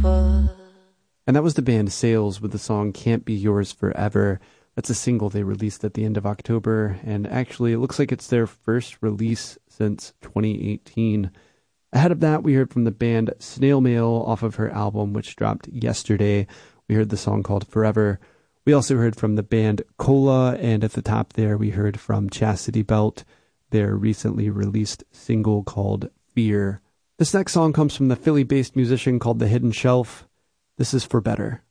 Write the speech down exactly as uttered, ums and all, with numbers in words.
And that was the band Sales with the song Can't Be Yours Forever. That's a single they released at the end of October, and actually it looks like it's their first release since twenty eighteen. Ahead of that, we heard from the band Snail Mail off of her album, which dropped yesterday. We heard the song called Forever. We also heard from the band Cola, and at the top there, we heard from Chastity Belt, their recently released single called Fear. This next song comes from the Philly-based musician called The Hidden Shelf. This is For Better.